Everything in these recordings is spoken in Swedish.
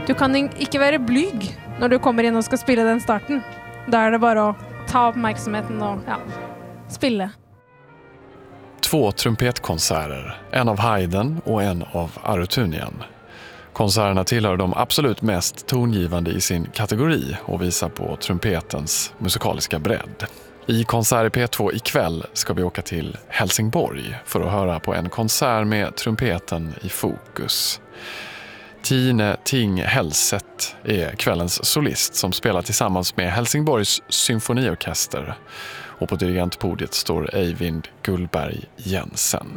Du kan inte vara blyg när du kommer in och ska spela den starten. Då är det bara att ta uppmärksamheten och spela. 2 trumpetkonserter, en av Haydn och en av Arutunian. Konserterna tillhör de absolut mest tongivande i sin kategori och visar på trumpetens musikaliska bredd. I konsert i P2 ikväll ska vi åka till Helsingborg för att höra på en konsert med trumpeten i fokus. Tine Ting Hellset är kvällens solist som spelar tillsammans med Helsingborgs symfoniorkester. Och på dirigentpodiet står Eivind Gullberg Jensen.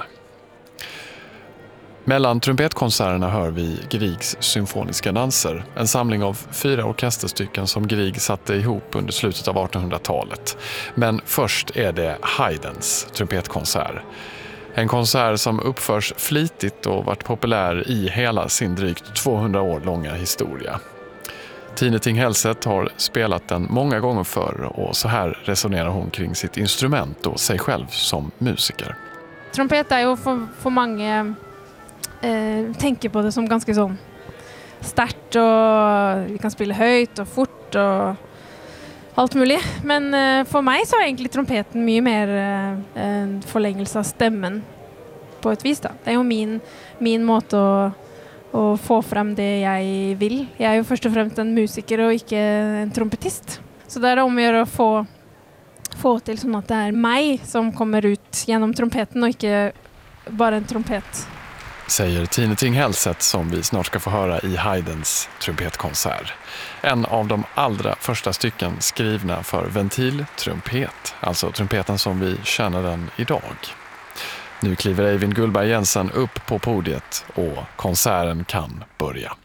Mellan trumpetkonserterna hör vi Griegs symfoniska danser, en samling av 4 orkesterstycken som Grieg satte ihop under slutet av 1800-talet. Men först är det Haydns trumpetkonsert. En konsert som uppförs flitigt och varit populär i hela sin drygt 200 år långa historia. Tine Ting Hellset har spelat den många gånger förr och så här resonerar hon kring sitt instrument och sig själv som musiker. Trumpet är ju för många tänker på det som ganska sån start och vi kan spela högt och fort och allt möjligt. Men för mig så är egentligen trumpeten mycket mer en förlängelse av stämmen på ett vis då. Det är ju min måte att få fram det jag vill. Jag är ju först och främst en musiker och inte en trumpetist. Så där om jag att få till så att det är mig som kommer ut genom trumpeten och inte bara en trumpet. Säger Tine Ting Hellset som vi snart ska få höra i Haydns trumpetkonsert. En av de allra första stycken skrivna för ventiltrumpet, alltså trumpeten som vi känner den idag. Nu kliver Eivind Gullberg Jensen upp på podiet och konserten kan börja.